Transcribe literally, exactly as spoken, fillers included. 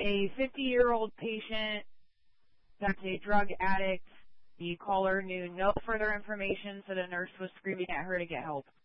a fifty-year-old patient that's a drug addict. The caller knew no further information, so the nurse was screaming at her to get help.